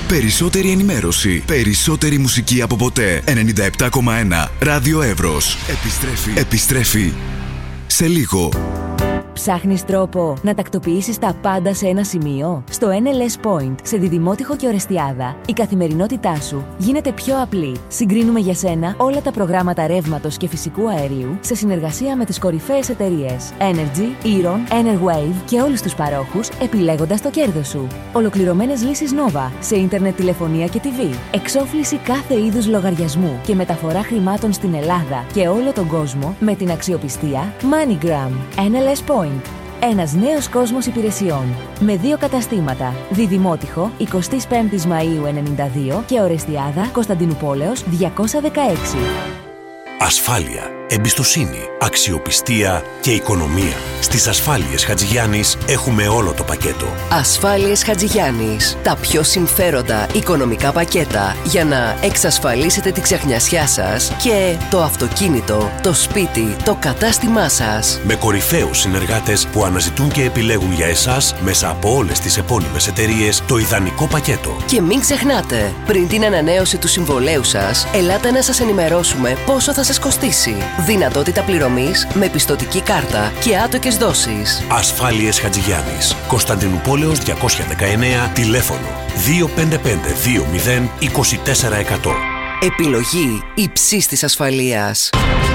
Περισσότερη ενημέρωση. Περισσότερη μουσική από ποτέ. 97,1. Ράδιο Εύρος. Επιστρέφει σε λίγο. Ψάχνεις τρόπο να τακτοποιήσεις τα πάντα σε ένα σημείο? Στο NLS Point, σε Διδημότυχο και Ορεστιάδα, η καθημερινότητά σου γίνεται πιο απλή. Συγκρίνουμε για σένα όλα τα προγράμματα ρεύματος και φυσικού αερίου σε συνεργασία με τις κορυφαίες εταιρείες Energy, Eron, Enerwave και όλους τους παρόχους, επιλέγοντας το κέρδος σου. Ολοκληρωμένες λύσεις Nova σε ίντερνετ, τηλεφωνία και TV. Εξόφληση κάθε είδους λογαριασμού και μεταφορά χρημάτων στην Ελλάδα και όλο τον κόσμο με την αξιοπιστία MoneyGram. NLS Point. Ένας νέος κόσμος υπηρεσιών. Με 2 καταστήματα. Διδημότυχο, 25 Μαΐου 92 και Ορεστιάδα, Κωνσταντινουπόλεως 216. Ασφάλεια, εμπιστοσύνη, αξιοπιστία και οικονομία. Στις Ασφάλειες Χατζηγιάννης έχουμε όλο το πακέτο. Ασφάλειες Χατζηγιάννης. Τα πιο συμφέροντα οικονομικά πακέτα για να εξασφαλίσετε τη ξεχνιασιά σας και το αυτοκίνητο, το σπίτι, το κατάστημά σας. Με κορυφαίους συνεργάτες που αναζητούν και επιλέγουν για εσάς μέσα από όλες τις επώνυμες εταιρείες το ιδανικό πακέτο. Και μην ξεχνάτε, πριν την ανανέωση του συμβολέου σας, ελάτε να σας ενημερώσουμε πόσο θα σας κοστίσει. Δυνατότητα πληρωμής με πιστωτική κάρτα και άτοκες δόσεις. Ασφάλειες Χατζηγιάννης. Κωνσταντινουπόλεως 219, τηλέφωνο 255 20 24 100. Επιλογή υψής της ασφαλείας.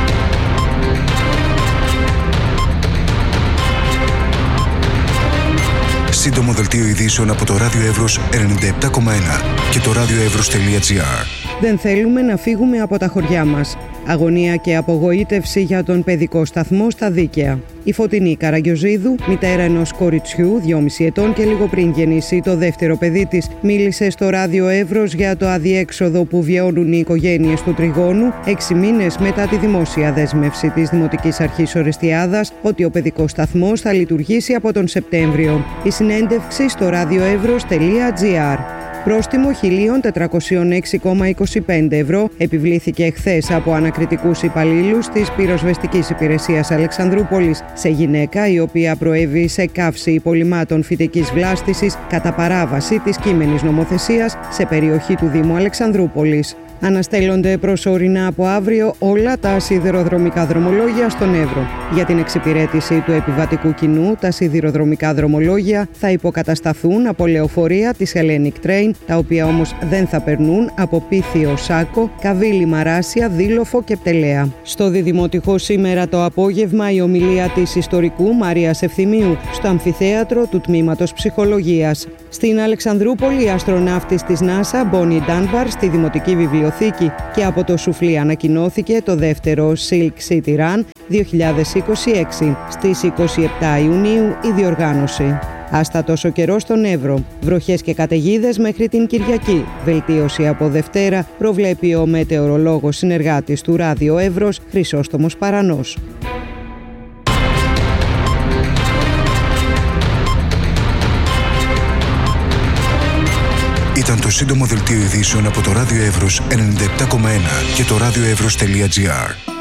Σύντομο δελτίο ειδήσεων από το Ράδιο Εύρος 97,1 και το radioevros.gr. Δεν θέλουμε να φύγουμε από τα χωριά μας. Αγωνία και απογοήτευση για τον παιδικό σταθμό στα Δίκαια. Η Φωτεινή Καραγκιοζίδου, μητέρα ενός κοριτσιού 2,5 ετών και λίγο πριν γεννήσει το δεύτερο παιδί της, μίλησε στο Ράδιο Εύρος για το αδιέξοδο που βιώνουν οι οικογένειες του Τριγώνου 6 μήνες μετά τη δημόσια δέσμευση της Δημοτικής Αρχής Ορεστιάδας ότι ο παιδικός σταθμός θα λειτουργήσει από τον Σεπτέμβριο. Η συνέντευξη στο radioevros.gr. Πρόστιμο 1.406,25 ευρώ επιβλήθηκε εχθές από ανακριτικούς υπαλλήλους της πυροσβεστικής υπηρεσίας Αλεξανδρούπολης σε γυναίκα η οποία προέβη σε καύση υπολειμμάτων φυτικής βλάστησης κατά παράβαση της κείμενης νομοθεσίας σε περιοχή του Δήμου Αλεξανδρούπολης. Αναστέλλονται προσωρινά από αύριο όλα τα σιδηροδρομικά δρομολόγια στον Εύρο. Για την εξυπηρέτηση του επιβατικού κοινού, τα σιδηροδρομικά δρομολόγια θα υποκατασταθούν από λεωφορεία της Hellenic Train, τα οποία όμως δεν θα περνούν από Πίθιο, Σάκο, Καβίλη, Μαράσια, Δήλοφο και Πτελέα. Στο Διδημοτυχό σήμερα το απόγευμα η ομιλία της ιστορικού Μαρίας Ευθυμίου στο αμφιθέατρο του Τμήματος Ψυχολογίας. Στην Αλεξανδρούπολη, η αστροναύτης της NASA, Bonnie Dunbar, στη Δημοτική Βιβλιοθήκη και από το σουφλί ανακοινώθηκε το δεύτερο Silk City Run 2026. Στις 27 Ιουνίου η διοργάνωση. Άστατος ο καιρός στον Εύρο. Βροχές και καταιγίδες μέχρι την Κυριακή. Βελτίωση από Δευτέρα προβλέπει ο μετεωρολόγος συνεργάτης του Ράδιο Εύρος, Χρυσόστομος Παρανός. Ήταν το σύντομο δελτίο ειδήσεων από το Ράδιο Εύρος 97,1 και το radioevros.gr.